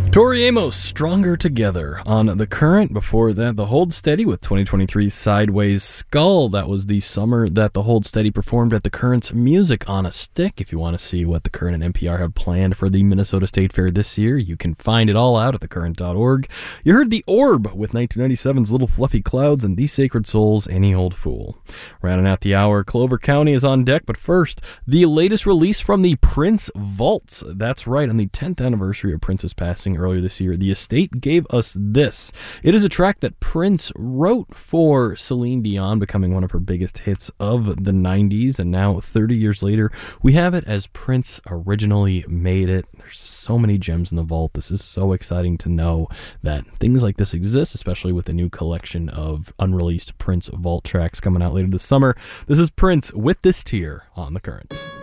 Tori Amos, Stronger Together on The Current. Before that, The Hold Steady with 2023's Sideways Skull. That was the summer that The Hold Steady performed at The Current's Music on a Stick. If you want to see what The Current and NPR have planned for the Minnesota State Fair this year, you can find it all out at thecurrent.org. You heard The Orb with 1997's Little Fluffy Clouds and The Sacred Souls' Any Old Fool. Rounding out the hour, Clover County is on deck, but first, the latest release from the Prince Vaults. That's right, on the 10th anniversary of Prince's passing earlier this year, the estate gave us this. It is a track that Prince wrote for Celine Dion, becoming one of her biggest hits of the 90s, and now 30 years later, we have it as Prince originally made it. There's so many gems in the vault. This is so exciting to know that things like this exist, especially with the new collection of unreleased Prince Vault tracks coming out later this summer. This is Prince with This Tear on The Current.